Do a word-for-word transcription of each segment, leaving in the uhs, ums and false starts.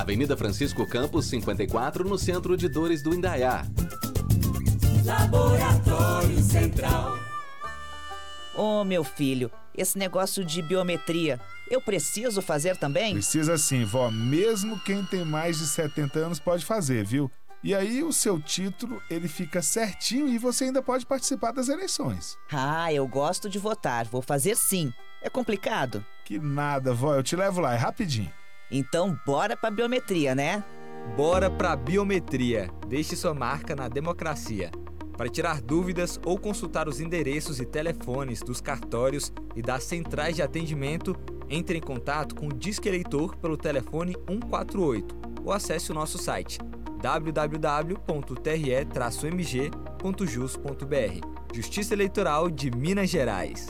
Avenida Francisco Campos, cinquenta e quatro, no centro de Dores do Indaiá. Laboratório Central. Ô, meu filho, esse negócio de biometria, eu preciso fazer também? Precisa sim, vó. Mesmo quem tem mais de setenta anos pode fazer, viu? E aí o seu título, ele fica certinho e você ainda pode participar das eleições. Ah, eu gosto de votar, vou fazer sim. É complicado? Que nada, vó, eu te levo lá, é rapidinho. Então bora pra biometria, né? Bora pra biometria. Deixe sua marca na democracia. Para tirar dúvidas ou consultar os endereços e telefones dos cartórios e das centrais de atendimento, entre em contato com o Disque Eleitor pelo telefone cento e quarenta e oito ou acesse o nosso site w w w ponto t r e traço m g ponto jus ponto b r. Justiça Eleitoral de Minas Gerais.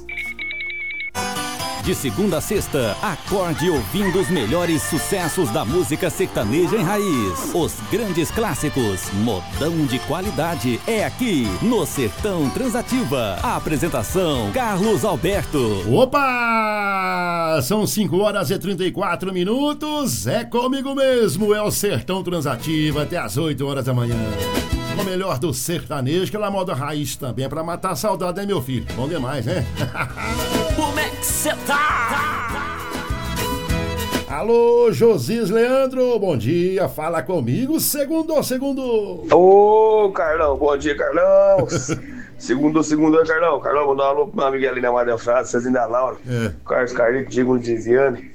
De segunda a sexta, acorde ouvindo os melhores sucessos da música sertaneja em raiz. Os grandes clássicos, modão de qualidade, é aqui no Sertão Transativa. A apresentação, Carlos Alberto. Opa! São cinco horas e trinta e quatro minutos. É comigo mesmo, é o Sertão Transativa até as oito horas da manhã. O melhor do sertanejo, aquela moda raiz também, é pra matar a saudade, né, meu filho? Bom demais, né? Como é que cê tá? Alô, Josias Leandro, bom dia, fala comigo, segundo, segundo. Ô, Carlão, bom dia, Carlão. Segundo, segundo, Carlão. Carlão, mandar um alô pro meu amigo ali na Maria Frade, Cezinha da Laura, É. Carlos Carlitos, Diego Diziane.